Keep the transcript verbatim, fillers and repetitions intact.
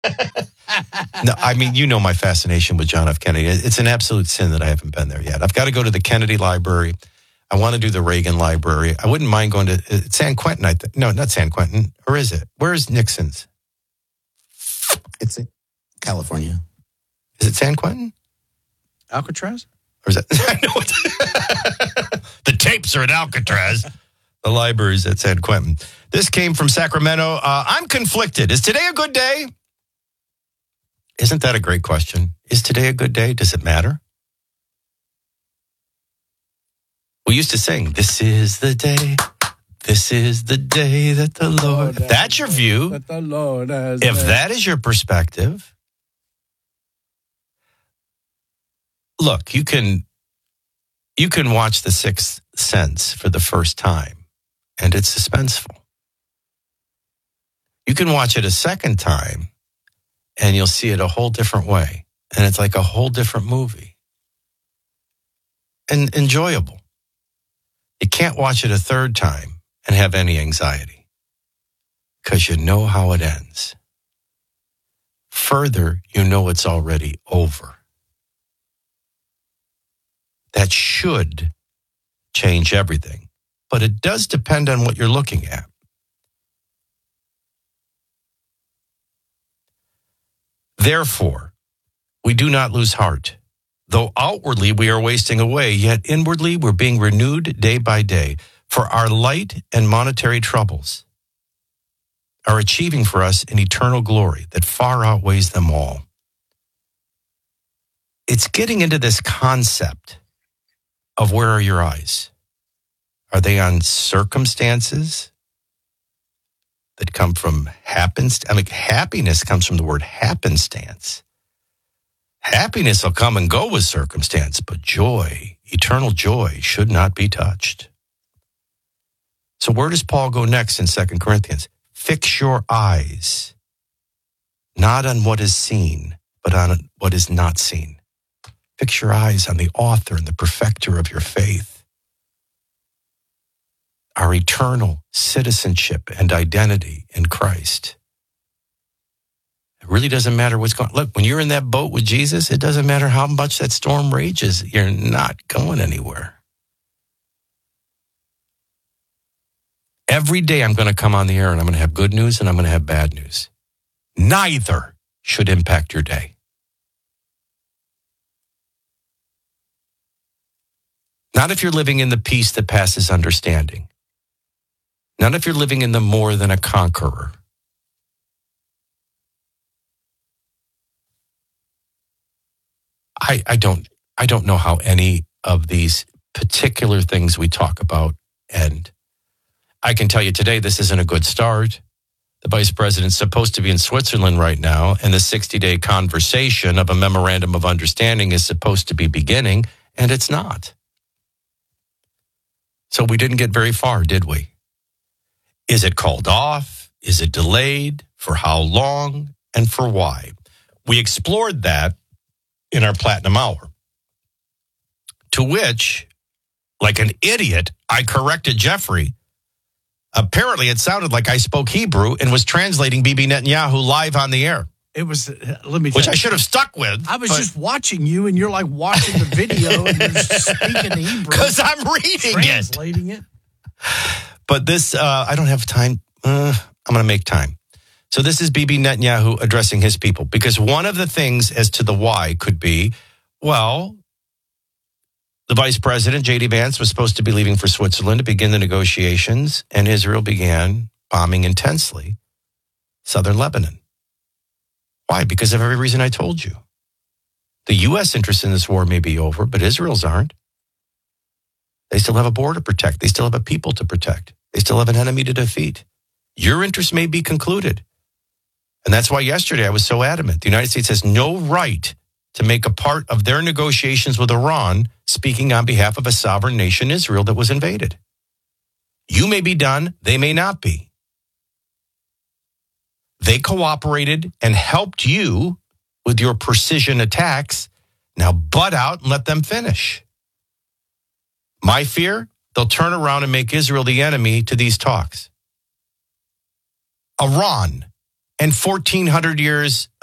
No, I mean, you know my fascination with John F. Kennedy. It's an absolute sin that I haven't been there yet. I've got to go to the Kennedy Library. I want to do the Reagan Library. I wouldn't mind going to uh, San Quentin. I think no, not San Quentin. Or is it? Where is Nixon's? It's in California. Is it San Quentin? Alcatraz? Or is that? I know it. The tapes are at Alcatraz. The library's at San Quentin. This came from Sacramento. Uh, I'm conflicted. Is today a good day? Isn't that a great question? Is today a good day? Does it matter? We used to sing, this is the day, this is the day that the Lord... If that's your view, that the Lord has if made. that is your perspective, look, you can, you can watch The Sixth Sense for the first time, and it's suspenseful. You can watch it a second time, and you'll see it a whole different way. And it's like a whole different movie. And enjoyable. You can't watch it a third time and have any anxiety. Because you know how it ends. Further, you know it's already over. That should change everything. But it does depend on what you're looking at. Therefore, we do not lose heart. Though outwardly we are wasting away, yet inwardly we're being renewed day by day. For our light and monetary troubles are achieving for us an eternal glory that far outweighs them all. It's getting into this concept of where are your eyes? Are they on circumstances that come from happenstance? I mean, happiness comes from the word happenstance. Happiness will come and go with circumstance, but joy, eternal joy, should not be touched. So where does Paul go next in Second Corinthians? Fix your eyes, not on what is seen, but on what is not seen. Fix your eyes on the author and the perfecter of your faith. Our eternal citizenship and identity in Christ. It really doesn't matter what's going on. Look, when you're in that boat with Jesus, it doesn't matter how much that storm rages. You're not going anywhere. Every day I'm going to come on the air and I'm going to have good news and I'm going to have bad news. Neither should impact your day. Not if you're living in the peace that passes understanding. Not if you're living in the more than a conqueror. I, I don't I don't know how any of these particular things we talk about end. I can tell you today this isn't a good start. The vice president's supposed to be in Switzerland right now, and the sixty-day conversation of a memorandum of understanding is supposed to be beginning, and it's not. So we didn't get very far, did we? Is it called off? Is it delayed? For how long? And for why? We explored that in our Platinum Hour, to which, like an idiot, I corrected Jeffrey. Apparently, it sounded like I spoke Hebrew and was translating Bibi Netanyahu live on the air. It was, uh, let me Which tell I you, should have stuck with. I was just watching you, and you're like watching the video, and you're speaking Hebrew. Because I'm reading translating it. it. But this, uh, I don't have time. Uh, I'm going to make time. So this is Bibi Netanyahu addressing his people. Because one of the things as to the why could be, well, the vice president, J D Vance, was supposed to be leaving for Switzerland to begin the negotiations, and Israel began bombing intensely southern Lebanon. Why? Because of every reason I told you. The U S interest in this war may be over, but Israel's aren't. They still have a border to protect. They still have a people to protect. They still have an enemy to defeat. Your interest may be concluded. And that's why yesterday I was so adamant. The United States has no right to make a part of their negotiations with Iran, speaking on behalf of a sovereign nation, Israel, that was invaded. You may be done. They may not be. They cooperated and helped you with your precision attacks. Now butt out and let them finish. My fear, they'll turn around and make Israel the enemy to these talks. Iran and fourteen hundred years